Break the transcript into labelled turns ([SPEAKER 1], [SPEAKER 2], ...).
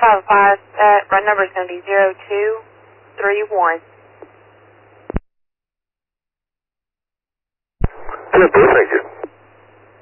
[SPEAKER 1] 505, run number is going to be 0231.
[SPEAKER 2] Hello, thank you.